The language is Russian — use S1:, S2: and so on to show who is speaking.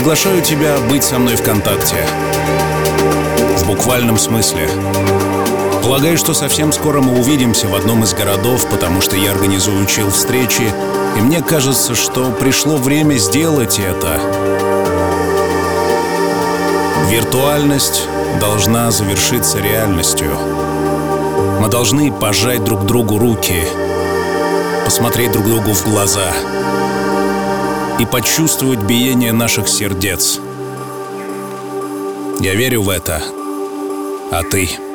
S1: Приглашаю тебя быть со мной в контакте. В буквальном смысле. Полагаю, что совсем скоро мы увидимся в одном из городов, потому что я организую чил-встречи, и мне кажется, что пришло время сделать это. Виртуальность должна завершиться реальностью. Мы должны пожать друг другу руки, посмотреть друг другу в глаза и почувствовать биение наших сердец. Я верю в это. А ты?